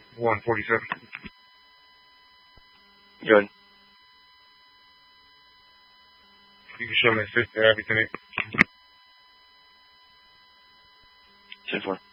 147. Good. You can show me assist to everything. 10-4.